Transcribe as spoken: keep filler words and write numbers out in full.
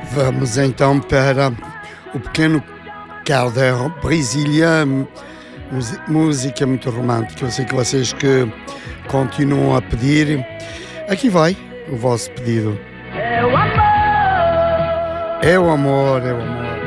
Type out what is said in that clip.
Vamos então para o pequeno Calder, Brasília, música muito romântica. Eu sei que vocês que continuam a pedir. Aqui vai o vosso pedido. É o amor, é o amor, é o amor.